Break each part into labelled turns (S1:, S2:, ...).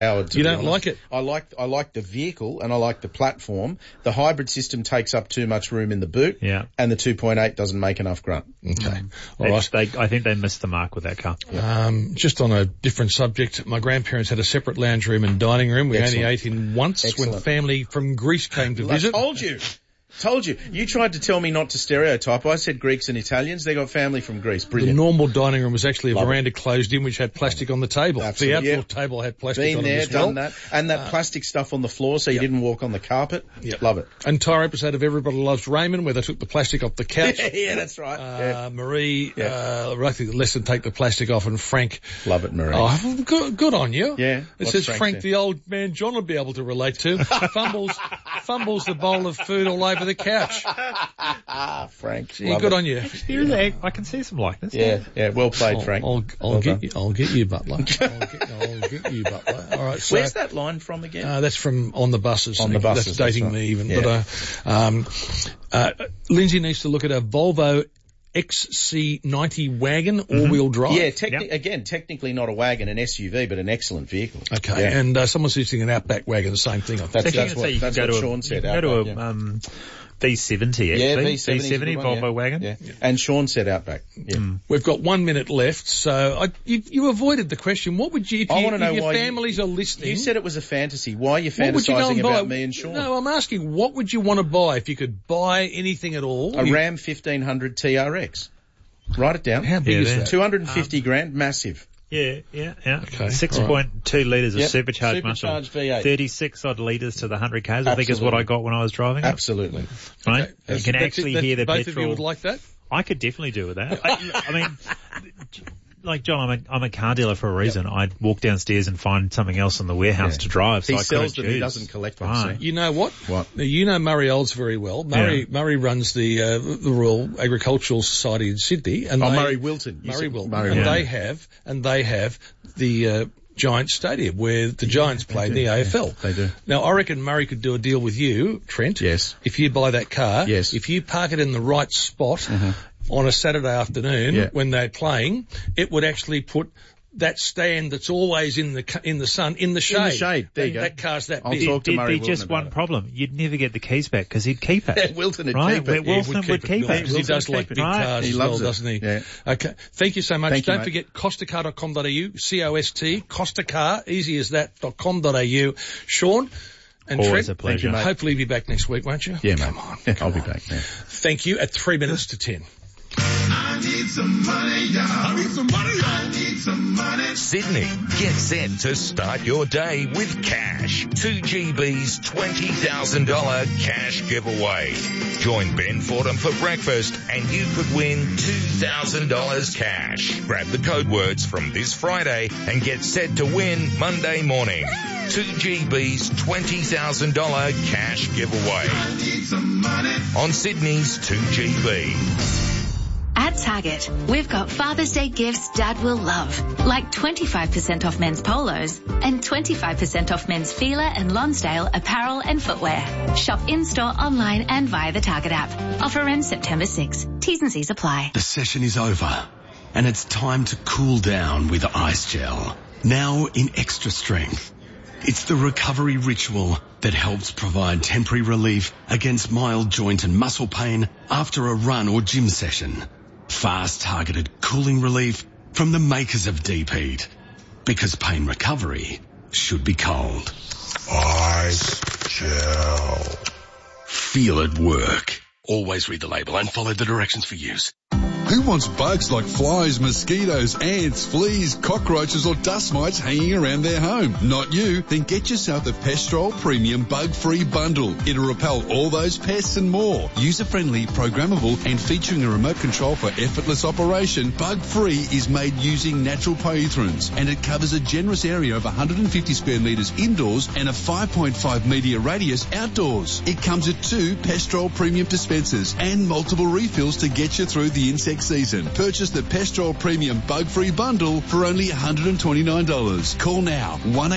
S1: Howard,
S2: You don't like it?
S1: I like the vehicle and I like the platform. The hybrid system takes up too much room in the boot.
S3: Yeah.
S1: And the 2.8 doesn't make enough grunt.
S2: Okay. All right.
S3: I think they missed the mark with that car.
S2: Just on a different subject, my grandparents had a separate lounge room and dining room. We only ate in once when family from Greece came to visit.
S1: Told you. You tried to tell me not to stereotype. I said Greeks and Italians. They got family from Greece. Brilliant.
S2: The normal dining room was actually a veranda closed in, which had plastic on the table.
S1: Absolutely.
S2: The outdoor table had plastic on it as
S1: well. Been there, done that. And that plastic stuff on the floor so you didn't walk on the carpet.
S2: Yep.
S1: Love it.
S2: Entire episode of Everybody Loves Raymond where they took the plastic off the couch.
S1: Yeah, that's right.
S2: Marie, let's take the plastic off, and Frank.
S1: Love it, Marie.
S2: Oh, good on you.
S1: Yeah.
S2: It says Frank, the old man John will be able to relate to. Fumbles the bowl of food all over the couch.
S1: Frank.
S2: Good on you.
S3: Actually, I can see some likeness.
S1: Yeah. Well played, Frank.
S2: I'll get you, Butler. I'll get you, Butler. All right. So,
S1: where's that line from again?
S2: That's from On the Buses.
S1: On the Buses.
S2: That's dating me even.
S1: Yeah.
S2: But Lindsay needs to look at a Volvo XC90 wagon, all-wheel drive.
S1: Yeah, technically not a wagon, an SUV, but an excellent vehicle.
S2: Okay, and someone's using an Outback wagon, the same thing.
S1: That's what Sean said.
S3: Go to V70 actually.
S1: Yeah,
S3: V70 Volvo wagon.
S1: Yeah. And Sean said Outback. Yeah.
S2: We've got 1 minute left, so you avoided the question. What would you, if your families are listening?
S1: You said it was a fantasy. Why are you fantasizing about me and Sean?
S2: No, I'm asking, what would you want to buy if you could buy anything at all?
S1: A Ram 1500 TRX. Write it down.
S2: How big is that?
S1: 250 grand, massive.
S3: Yeah.
S2: Okay.
S3: 6.2 litres of supercharged
S1: V8.
S3: 36 odd litres to the 100 k's, I think is what I got when I was driving.
S1: Absolutely.
S3: Right? Okay. You can actually hear the
S2: both
S3: petrol.
S2: Both of you would like that?
S3: I could definitely do with that. I mean, like John, I'm a car dealer for a reason. Yep. I'd walk downstairs and find something else in the warehouse to drive. So
S1: he sells them, he doesn't collect them.
S3: Right.
S2: You know what?
S1: What?
S2: You know Murray Olds very well. Murray runs the Royal Agricultural Society in Sydney. And
S1: Murray Wilton.
S2: They have the Giants Stadium where the Giants play in the AFL.
S1: They do.
S2: Now, I reckon Murray could do a deal with you, Trent.
S1: Yes.
S2: If you buy that car.
S1: Yes.
S2: If you park it in the right spot on a Saturday afternoon when they're playing, it would actually put that stand that's always in the sun in the shade.
S1: In the shade. There you go.
S2: That car's that big.
S3: There'd be just one problem. You'd never get the keys back because he'd keep it.
S1: Wilton would
S3: keep
S1: it.
S3: Wilton would keep it.
S2: He does like big cars as well, doesn't he?
S1: Yeah.
S2: Okay. Thank you so much.
S1: Thank you,
S2: Don't forget costacar.com.au, COST, Costacar, easy as that.com.au. Sean and
S3: always
S2: Trent,
S3: a pleasure.
S1: Thank you, mate.
S2: Hopefully you'll be back next week, won't you?
S1: Yeah,
S2: Come
S1: mate.
S2: on.
S1: I'll be back. Yeah.
S2: Thank you at 3 minutes to 10.
S4: I need some money, y'all. I need some money, y'all. I need some money.
S5: Sydney, get set to start your day with cash. 2GB's $20,000 cash giveaway. Join Ben Fordham for breakfast and you could win $2,000 cash. Grab the code words from this Friday and get set to win Monday morning. 2GB's $20,000 cash giveaway.
S4: I need some money.
S5: On Sydney's 2GB.
S6: At Target, we've got Father's Day gifts Dad will love, like 25% off men's polos and 25% off men's Fila and Lonsdale apparel and footwear. Shop in-store, online and via the Target app. Offer ends September 6. T's and C's apply.
S7: The session is over and it's time to cool down with Ice Gel. Now in extra strength. It's the recovery ritual that helps provide temporary relief against mild joint and muscle pain after a run or gym session. Fast targeted cooling relief from the makers of Deep Heat. Because pain recovery should be cold.
S4: Ice Gel.
S7: Feel it work. Always read the label and follow the directions for use.
S8: Who wants bugs like flies, mosquitoes, ants, fleas, cockroaches or dust mites hanging around their home? Not you. Then get yourself the Pestrol Premium Bug-Free Bundle. It'll repel all those pests and more. User-friendly, programmable and featuring a remote control for effortless operation, Bug-Free is made using natural poethrins and it covers a generous area of 150 square metres indoors and a 5.5 metre radius outdoors. It comes with 2 Pestrol Premium dispensers and multiple refills to get you through the insect next season. Purchase the Pestrol Premium Bug-Free Bundle for only $129. Call now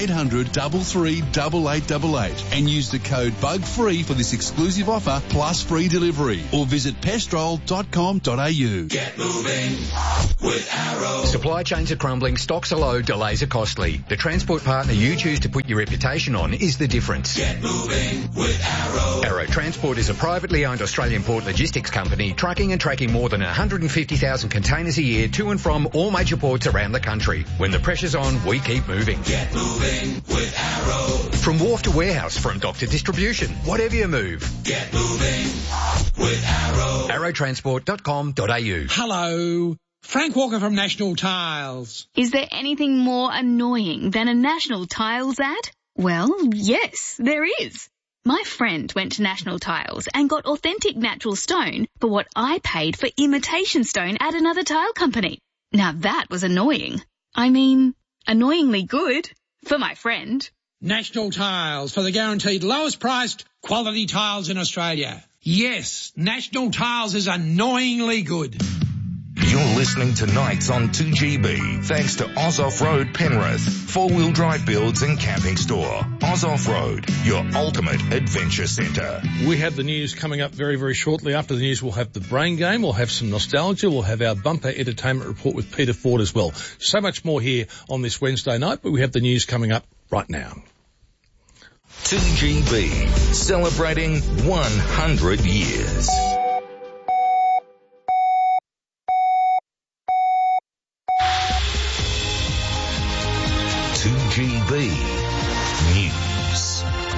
S8: 1-800-338888 and use the code BUGFREE for this exclusive offer plus free delivery, or visit pestrol.com.au.
S4: Get moving with Arrow.
S9: Supply chains are crumbling, stocks are low, delays are costly. The transport partner you choose to put your reputation on is the difference.
S4: Get moving with Arrow.
S9: Arrow Transport is a privately owned Australian port logistics company trucking and tracking more than 150,000 containers a year to and from all major ports around the country. When the pressure's on, we keep moving.
S4: Get moving with Arrow.
S9: From wharf to warehouse, from dock to distribution, whatever you move.
S4: Get moving with Arrow.
S9: arrowtransport.com.au.
S10: Hello. Frank Walker from National Tiles.
S6: Is there anything more annoying than a National Tiles ad? Well, yes, there is. My friend went to National Tiles and got authentic natural stone for what I paid for imitation stone at another tile company. Now that was annoying. I mean, annoyingly good for my friend.
S10: National Tiles, for the guaranteed lowest priced quality tiles in Australia. Yes, National Tiles is annoyingly good.
S5: You're listening to Nights on 2GB, thanks to Oz Off-Road Penrith, four-wheel drive builds and camping store. Oz Off-Road, your ultimate adventure centre.
S2: We have the news coming up very, very shortly. After the news, we'll have the Brain Game, we'll have some nostalgia, we'll have our bumper entertainment report with Peter Ford as well. So much more here on this Wednesday night, but we have the news coming up right now.
S5: 2GB, celebrating 100 years. News.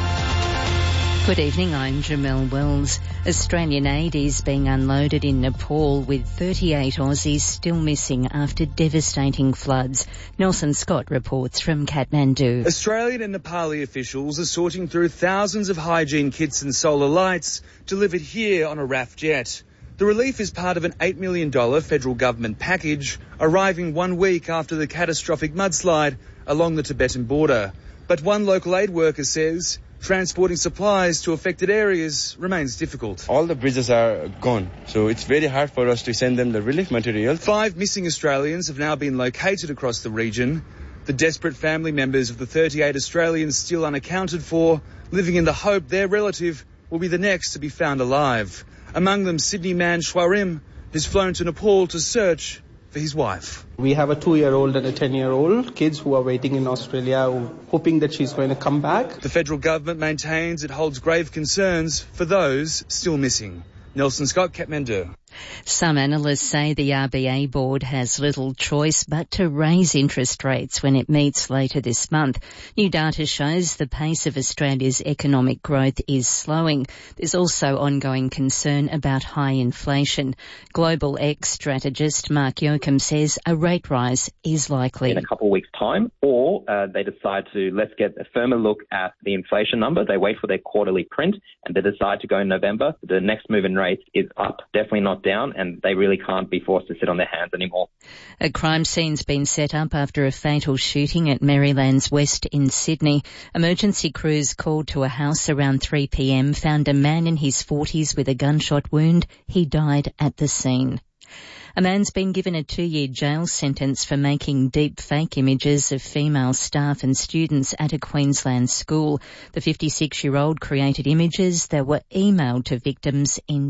S11: Good evening, I'm Jamelle Wells. Australian aid is being unloaded in Nepal with 38 Aussies still missing after devastating floods. Nelson Scott reports from Kathmandu.
S12: Australian and Nepali officials are sorting through thousands of hygiene kits and solar lights delivered here on a RAF jet. The relief is part of an $8 million federal government package, arriving 1 week after the catastrophic mudslide along the Tibetan border. But one local aid worker says transporting supplies to affected areas remains difficult.
S13: All the bridges are gone, so it's very hard for us to send them the relief material.
S12: 5 missing Australians have now been located across the region. The desperate family members of the 38 Australians still unaccounted for, living in the hope their relative will be the next to be found alive. Among them, Sydney man Shwarim has flown to Nepal to search for his wife.
S14: We have a 2-year-old and a 10-year-old kids who are waiting in Australia, hoping that she's going to come back.
S12: The federal government maintains it holds grave concerns for those still missing. Nelson Scott, Kathmandu.
S11: Some analysts say the RBA board has little choice but to raise interest rates when it meets later this month. New data shows the pace of Australia's economic growth is slowing. There's also ongoing concern about high inflation. Global X strategist Mark Yoakum says a rate rise is likely.
S15: In a couple of weeks' time, or they decide to let's get a firmer look at the inflation number. They wait for their quarterly print and they decide to go in November. The next move in rates is up, definitely not down, and they really can't be forced to sit on their hands anymore.
S11: A crime scene's been set up after a fatal shooting at Maryland's West in Sydney. Emergency crews called to a house around 3 p.m. found a man in his 40s with a gunshot wound. He died at the scene. A man's been given a 2-year jail sentence for making deep fake images of female staff and students at a Queensland school. The 56-year-old created images that were emailed to victims in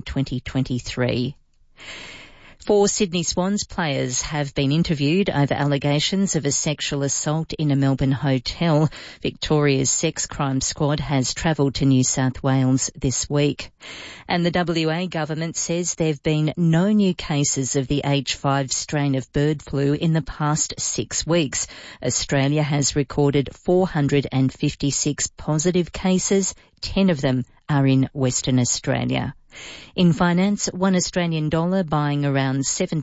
S11: 2023. 4 Sydney Swans players have been interviewed over allegations of a sexual assault in a Melbourne hotel. Victoria's sex crime squad has travelled to New South Wales this week. And the WA government says there have been no new cases of the H5 strain of bird flu in the past 6 weeks. Australia has recorded 456 positive cases. 10 of them are in Western Australia. In finance, $1 Australian dollar buying around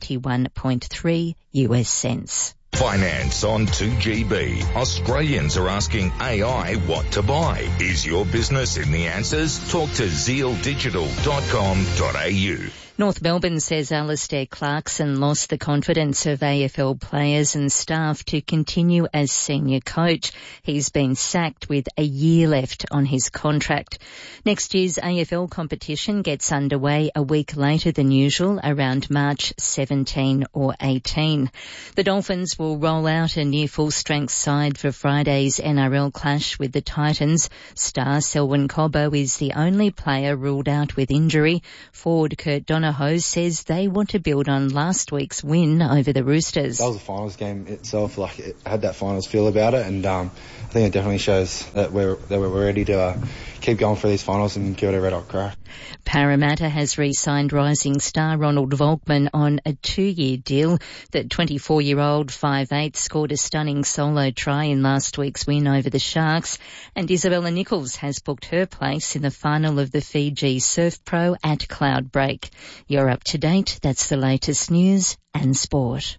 S11: 71.3 US cents.
S5: Finance on 2GB. Australians are asking AI what to buy. Is your business in the answers? Talk to zealdigital.com.au.
S11: North Melbourne says Alistair Clarkson lost the confidence of AFL players and staff to continue as senior coach. He's been sacked with a year left on his contract. Next year's AFL competition gets underway a week later than usual, around March 17 or 18. The Dolphins will roll out a near full-strength side for Friday's NRL clash with the Titans. Star Selwyn Cobbo is the only player ruled out with injury. Forward Kurt Donohoe says they want to build on last week's win over the Roosters.
S16: That was a finals game itself. Like, it had that finals feel about it, and I think it definitely shows that we're ready to keep going for these finals and give it a red-hot crack.
S11: Parramatta has re-signed rising star Ronald Volkman on a 2-year deal. The 24-year-old 5'8" scored a stunning solo try in last week's win over the Sharks, and Isabella Nichols has booked her place in the final of the Fiji Surf Pro at Cloudbreak. You're up to date. That's the latest news and sport.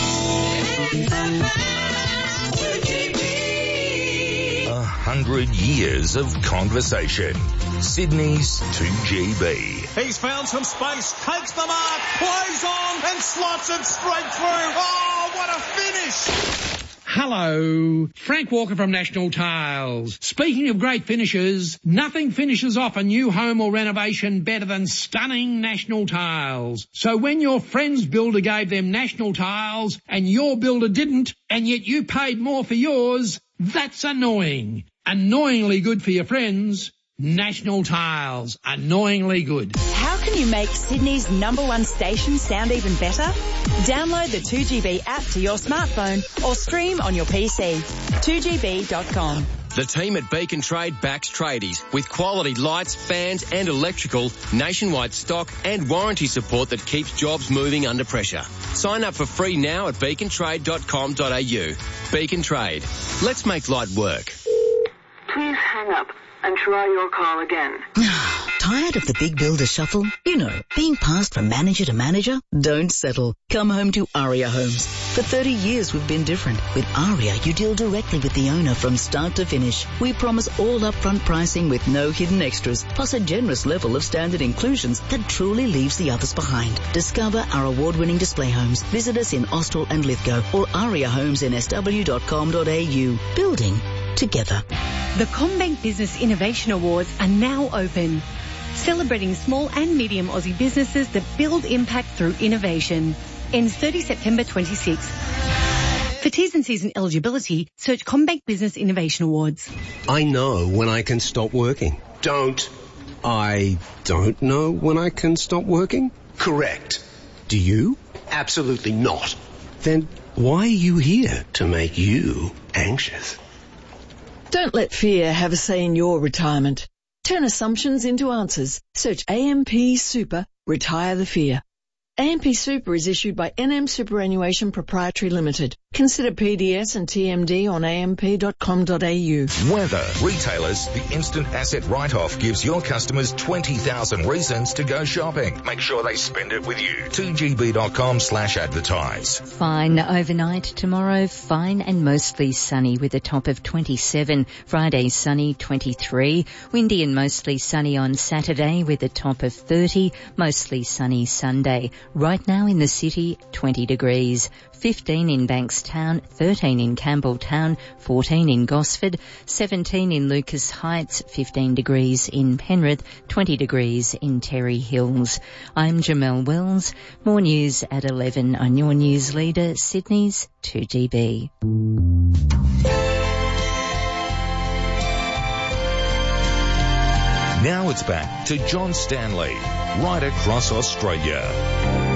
S5: 100 years of conversation. Sydney's 2GB.
S17: He's found some space, takes the mark, plays on and slots it straight through. Oh, what a finish!
S10: Hello, Frank Walker from National Tiles. Speaking of great finishes, nothing finishes off a new home or renovation better than stunning National Tiles. So when your friend's builder gave them National Tiles and your builder didn't, and yet you paid more for yours, that's annoying. Annoyingly good for your friends. National Tiles. Annoyingly good.
S18: How can you make Sydney's #1 station sound even better? Download the 2GB app to your smartphone or stream on your PC. 2GB.com.
S19: The team at Beacon Trade backs tradies with quality lights, fans and electrical, nationwide stock and warranty support that keeps jobs moving under pressure. Sign up for free now at beacontrade.com.au. Beacon Trade. Let's make light work.
S20: Please hang up and try your call again.
S21: Tired of the big builder shuffle? You know, being passed from manager to manager? Don't settle. Come home to Aria Homes. For 30 years we've been different. With Aria, you deal directly with the owner from start to finish. We promise all upfront pricing with no hidden extras, plus a generous level of standard inclusions that truly leaves the others behind. Discover our award-winning display homes. Visit us in Austral and Lithgow or ariahomesinSW.com.au. Building together.
S22: The CommBank Business Innovation Awards are now open, celebrating small and medium Aussie businesses that build impact through innovation. Ends 30 September 26. For T's and C's and eligibility, search CommBank Business Innovation Awards.
S23: I know when I can stop working. I don't know when I can stop working?
S24: Correct.
S23: Do you?
S24: Absolutely not.
S23: Then why are you here?
S24: To make you anxious.
S25: Don't let fear have a say in your retirement. Turn assumptions into answers. Search AMP Super, Retire the Fear. AMP Super is issued by NM Superannuation Proprietary Limited. Consider PDS and TMD on amp.com.au.
S5: Weather. Retailers, the instant asset write-off gives your customers 20,000 reasons to go shopping. Make sure they spend it with you. 2gb.com/advertise.
S11: Fine overnight tomorrow, fine and mostly sunny with a top of 27. Friday sunny, 23. Windy and mostly sunny on Saturday with a top of 30. Mostly sunny Sunday. Right now in the city, 20 degrees. 15 in Bankstown, 13 in Campbelltown, 14 in Gosford, 17 in Lucas Heights, 15 degrees in Penrith, 20 degrees in Terry Hills. I'm Jamelle Wells. More news at 11 on your news leader, Sydney's 2GB.
S5: Now it's back to John Stanley, right across Australia.